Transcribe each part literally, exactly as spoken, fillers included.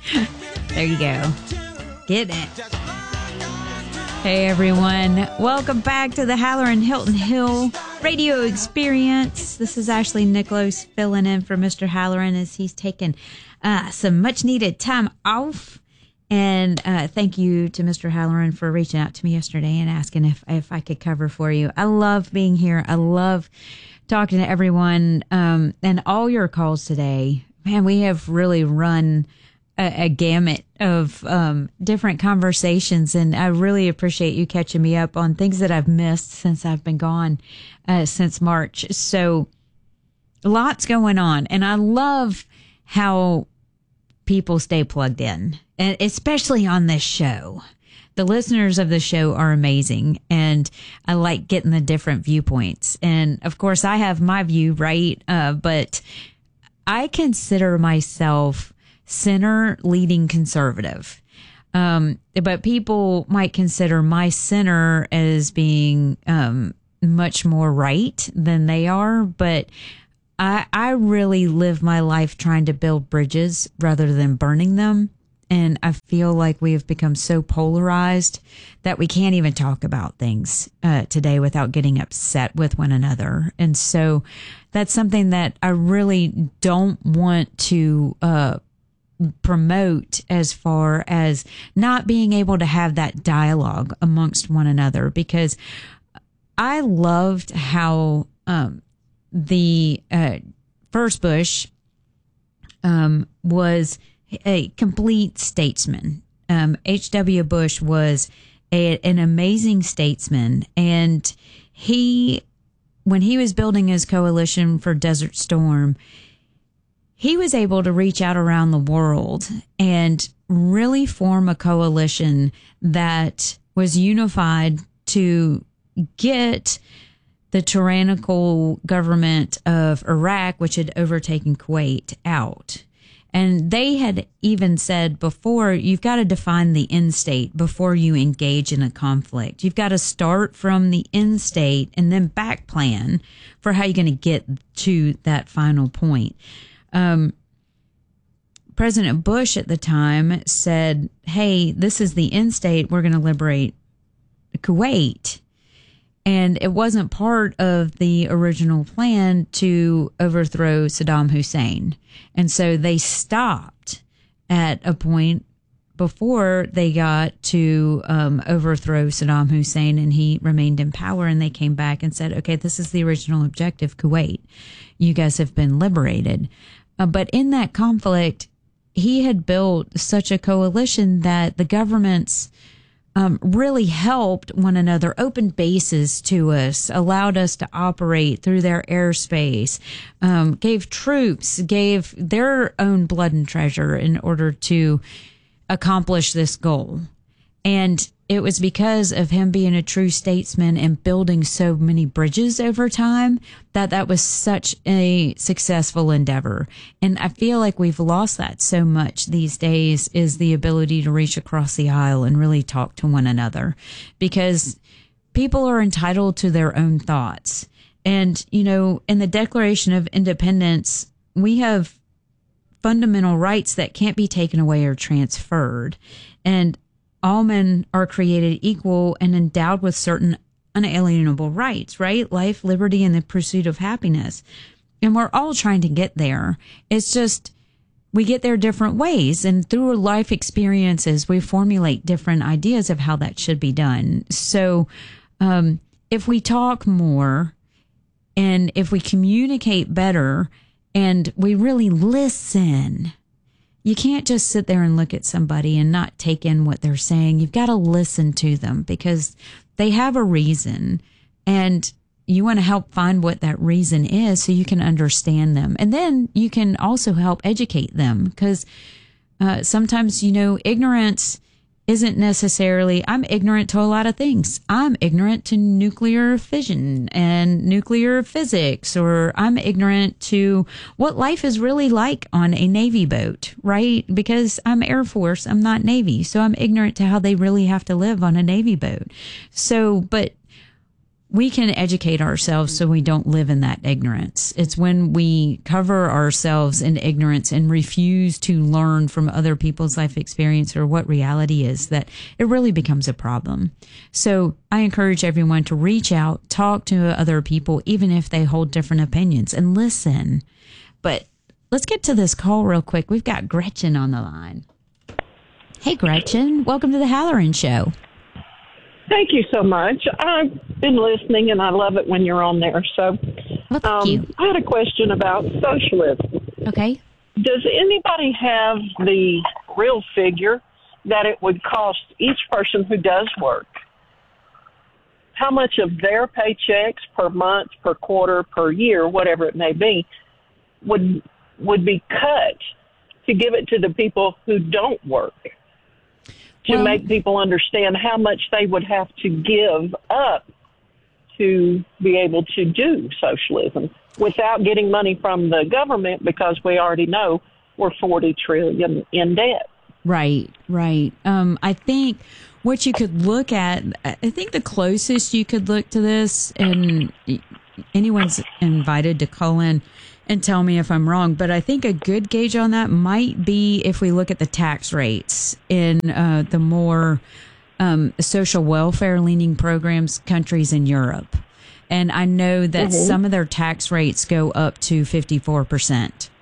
There you go. Get it. Hey, everyone. Welcome back to the Halloran Hilton Hill Radio Experience. This is Ashley Nicholas filling in for Mister Halloran as he's taken uh, some much-needed time off. And uh, thank you to Mister Halloran for reaching out to me yesterday and asking if, if I could cover for you. I love being here. I love talking to everyone um, and all your calls today. Man, we have really run a, a gamut of um, different conversations, and I really appreciate you catching me up on things that I've missed since I've been gone uh, since March. So lots going on, and I love how people stay plugged in, and especially on this show. The listeners of the show are amazing, and I like getting the different viewpoints. And of course, I have my view, right? Uh, but I consider myself center leading conservative. Um, but people might consider my center as being um, much more right than they are. But I, I really live my life trying to build bridges rather than burning them. And I feel like we have become so polarized that we can't even talk about things uh, today without getting upset with one another. And so that's something that I really don't want to uh, promote, as far as not being able to have that dialogue amongst one another, because I loved how um, the uh, first Bush um, was a complete statesman. Um, H W. Bush was a, an amazing statesman. And he, when he was building his coalition for Desert Storm, he was able to reach out around the world and really form a coalition that was unified to get the tyrannical government of Iraq, which had overtaken Kuwait, out. And they had even said before, you've got to define the end state before you engage in a conflict. You've got to start from the end state and then back plan for how you're going to get to that final point. Um, President Bush at the time said, hey, this is the end state. We're going to liberate Kuwait. And it wasn't part of the original plan to overthrow Saddam Hussein. And so they stopped at a point before they got to um, overthrow Saddam Hussein, and he remained in power. And they came back and said, okay, this is the original objective, Kuwait. You guys have been liberated. Uh, but in that conflict, he had built such a coalition that the governments Um, really helped one another, opened bases to us, allowed us to operate through their airspace, um, gave troops, gave their own blood and treasure in order to accomplish this goal. And it was because of him being a true statesman and building so many bridges over time that that was such a successful endeavor. And I feel like we've lost that so much these days, is the ability to reach across the aisle and really talk to one another, because people are entitled to their own thoughts. And, you know, in the Declaration of Independence, we have fundamental rights that can't be taken away or transferred. And all men are created equal and endowed with certain unalienable rights, right? Life, liberty, and the pursuit of happiness. And we're all trying to get there. It's just, we get there different ways. And through life experiences, we formulate different ideas of how that should be done. So um, if we talk more and if we communicate better and we really listen, you can't just sit there and look at somebody and not take in what they're saying. You've got to listen to them because they have a reason, and you want to help find what that reason is so you can understand them. And then you can also help educate them, because uh, sometimes, you know, ignorance isn't necessarily, I'm ignorant to a lot of things. I'm ignorant to nuclear fission and nuclear physics, or I'm ignorant to what life is really like on a Navy boat, right? Because I'm Air Force, I'm not Navy. So I'm ignorant to how they really have to live on a Navy boat. So, but we can educate ourselves so we don't live in that ignorance. It's when we cover ourselves in ignorance and refuse to learn from other people's life experience or what reality is that it really becomes a problem. So I encourage everyone to reach out, talk to other people, even if they hold different opinions, and listen. But let's get to this call real quick. We've got Gretchen on the line. Hey, Gretchen. Welcome to the Halloran Show. Thank you so much. I've been listening, and I love it when you're on there. So, well, thank um, you. I had a question about socialism. Okay. Does anybody have the real figure that it would cost each person who does work? How much of their paychecks per month, per quarter, per year, whatever it may be, would would be cut to give it to the people who don't work? To well, make people understand how much they would have to give up to be able to do socialism without getting money from the government, because we already know we're forty trillion dollars in debt. Right, right. Um, I think what you could look at, I think the closest you could look to this, and anyone's invited to call in and tell me if I'm wrong, but I think a good gauge on that might be if we look at the tax rates in uh, the more um, social welfare leaning programs countries in Europe. And I know that mm-hmm. some of their tax rates go up to fifty-four percent.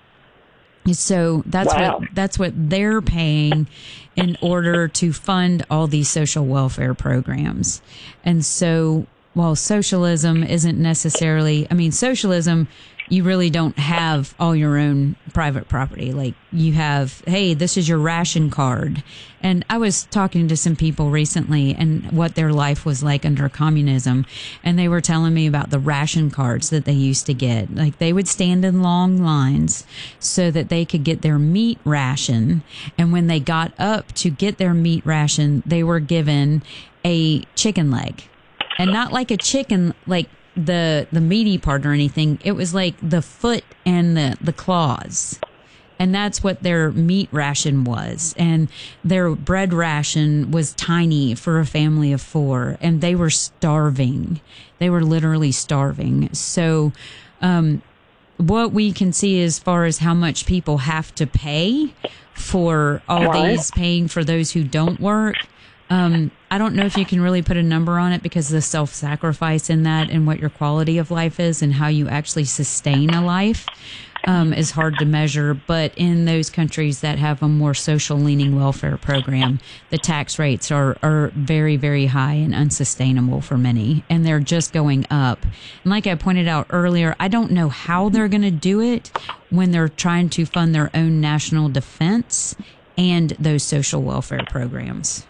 So that's wow. what that's what they're paying in order to fund all these social welfare programs. And so while socialism isn't necessarily, I mean, socialism, you really don't have all your own private property. Like you have, hey, this is your ration card. And I was talking to some people recently and what their life was like under communism. And they were telling me about the ration cards that they used to get. Like they would stand in long lines so that they could get their meat ration. And when they got up to get their meat ration, they were given a chicken leg. And not like a chicken, like the the meaty part or anything. It was like the foot and the, the claws. And that's what their meat ration was. And their bread ration was tiny for a family of four. And they were starving. They were literally starving. So um, what we can see as far as how much people have to pay for all right. these, paying for those who don't work, Um, I don't know if you can really put a number on it because the self-sacrifice in that and what your quality of life is and how you actually sustain a life um, is hard to measure. But in those countries that have a more social-leaning welfare program, the tax rates are, are very, very high and unsustainable for many, and they're just going up. And like I pointed out earlier, I don't know how they're going to do it when they're trying to fund their own national defense and those social welfare programs.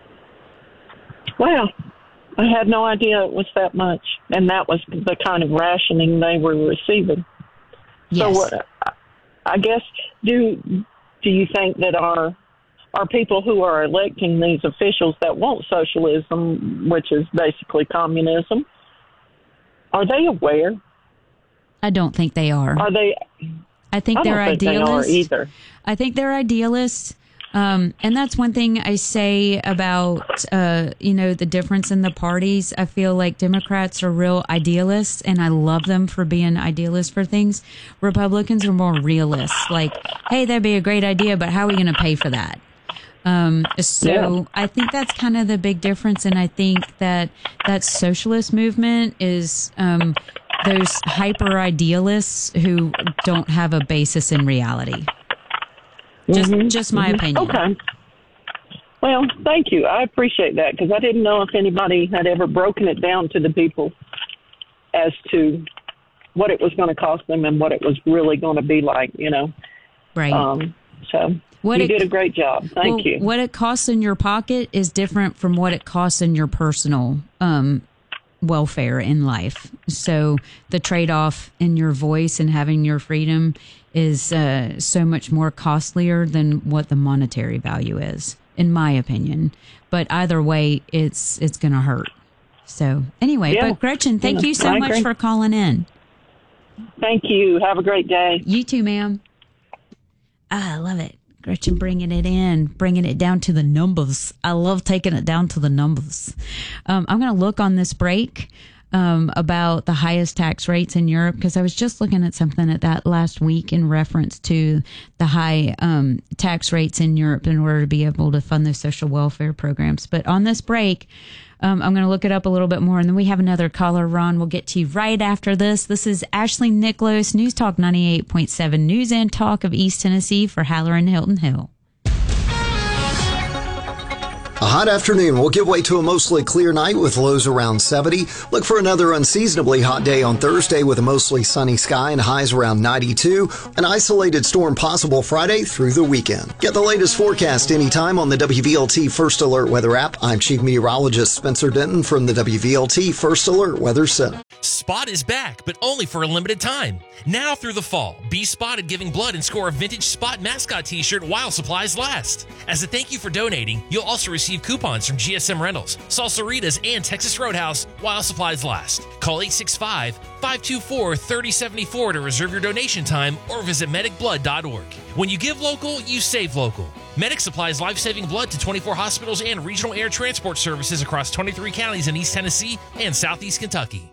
Well, I had no idea it was that much, and that was the kind of rationing they were receiving. Yes. So, uh, I guess do do you think that our our people who are electing these officials that want socialism, which is basically communism, are they aware? I don't think they are. Are they? I think I they're don't think idealists. they are either. I think they're idealists. Um, and that's one thing I say about, uh, you know, the difference in the parties. I feel like Democrats are real idealists, and I love them for being idealists for things. Republicans are more realists. Like, hey, that'd be a great idea, but how are we going to pay for that? Um, so yeah. I think that's kind of the big difference. And I think that that socialist movement is um, those hyper idealists who don't have a basis in reality. Just, mm-hmm. just my mm-hmm. opinion. Okay. Well, thank you. I appreciate that because I didn't know if anybody had ever broken it down to the people as to what it was going to cost them and what it was really going to be like, you know. Right. Um, so what you it, did a great job. Thank well, you. What it costs in your pocket is different from what it costs in your personal um, welfare in life. So the trade-off in your voice and having your freedom is uh, so much more costlier than what the monetary value is, in my opinion. But either way, it's it's going to hurt. So anyway, yeah. But Gretchen, thank yeah, you so I much agree. for calling in. Thank you. Have a great day. You too, ma'am. Ah, I love it. Gretchen bringing it in, bringing it down to the numbers. I love taking it down to the numbers. Um, I'm going to look on this break. um, about the highest tax rates in Europe, because I was just looking at something at that last week in reference to the high um, tax rates in Europe in order to be able to fund those social welfare programs. But on this break, Um, I'm going to look it up a little bit more, and then we have another caller, Ron. We'll get to you right after this. This is Ashley Nicholas, News Talk ninety-eight point seven, News and Talk of East Tennessee for Halloran Hilton Hill. A hot afternoon will give way to a mostly clear night with lows around seventy. Look for another unseasonably hot day on Thursday with a mostly sunny sky and highs around ninety-two. An isolated storm possible Friday through the weekend. Get the latest forecast anytime on the W V L T First Alert Weather app. I'm Chief Meteorologist Spencer Denton from the W V L T First Alert Weather Center. Spot is back, but only for a limited time. Now through the fall, be spotted giving blood and score a vintage Spot mascot t-shirt while supplies last. As a thank you for donating, you'll also receive coupons from G S M Rentals, Salsaritas, and Texas Roadhouse while supplies last. Call eight six five, five two four, three oh seven four to reserve your donation time or visit medic blood dot org. When you give local, you save local. Medic supplies life-saving blood to twenty-four hospitals and regional air transport services across twenty-three counties in East Tennessee and Southeast Kentucky.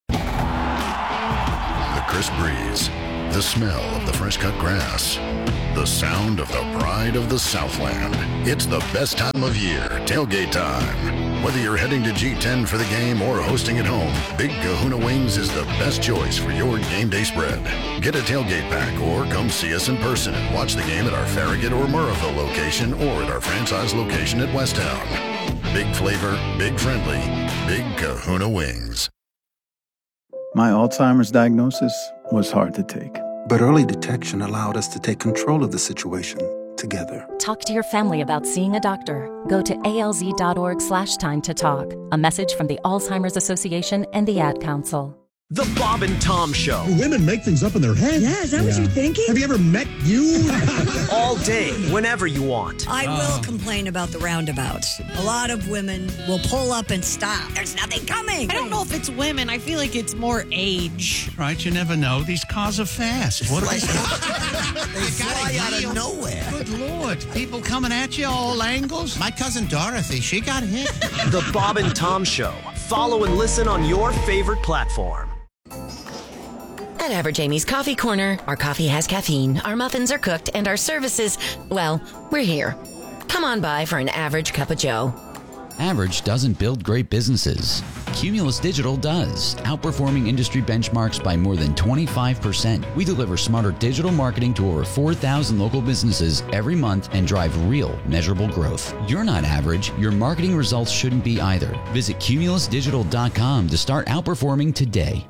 The crisp breeze, the smell of the fresh-cut grass, the sound of the pride of the Southland. It's the best time of year, tailgate time. Whether you're heading to G ten for the game or hosting at home, Big Kahuna Wings is the best choice for your game day spread. Get a tailgate pack or come see us in person and watch the game at our Farragut or Murrahville location or at our franchise location at Westtown. Big flavor, big friendly, Big Kahuna Wings. My Alzheimer's diagnosis was hard to take. But early detection allowed us to take control of the situation together. Talk to your family about seeing a doctor. Go to alz.org slash time to talk. A message from the Alzheimer's Association and the Ad Council. The Bob and Tom Show. Women make things up in their head. Yeah, is that yeah. what you're thinking? Have you ever met you? All day, whenever you want. I uh. will complain about the roundabouts. A lot of women will pull up and stop. There's nothing coming. I don't know if it's women. I feel like it's more age. Right, you never know. These cars are fast. What are they? They fly out of nowhere. Good Lord. People coming at you all angles. My cousin Dorothy, she got hit. The Bob and Tom Show. Follow and listen on your favorite platform. At Average Amy's Coffee Corner, our coffee has caffeine, our muffins are cooked, and our services, well, we're here. Come on by for an average cup of joe. Average doesn't build great businesses. Cumulus Digital does, outperforming industry benchmarks by more than twenty-five percent. We deliver smarter digital marketing to over four thousand local businesses every month and drive real, measurable growth. You're not average. Your marketing results shouldn't be either. Visit cumulus digital dot com to start outperforming today.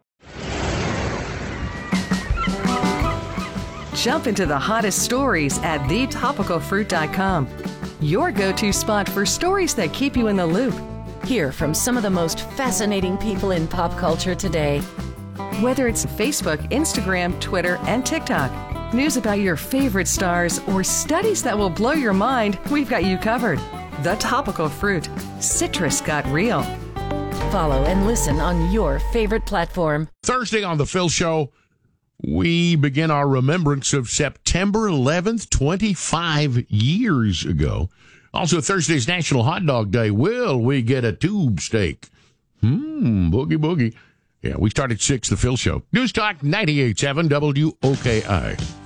Jump into the hottest stories at the topical fruit dot com. Your go-to spot for stories that keep you in the loop. Hear from some of the most fascinating people in pop culture today. Whether it's Facebook, Instagram, Twitter, and TikTok, news about your favorite stars, or studies that will blow your mind, we've got you covered. The Topical Fruit. Citrus got real. Follow and listen on your favorite platform. Thursday on The Phil Show, we begin our remembrance of September eleventh, twenty-five years ago. Also, Thursday's National Hot Dog Day. Will we get a tube steak? Hmm, boogie, boogie. Yeah, we start at six, The Phil Show. News Talk ninety-eight point seven W O K I.